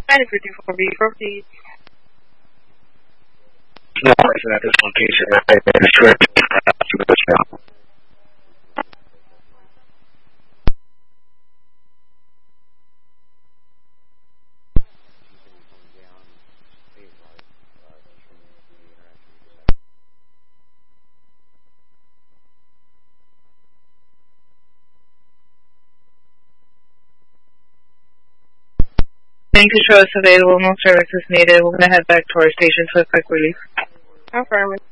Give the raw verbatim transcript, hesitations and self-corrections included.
nine fifty-four B, proceed. No person at this location. I made a short to this now. Bank control is available. No services needed. We're going to head back to our station to effect relief. Affirmative.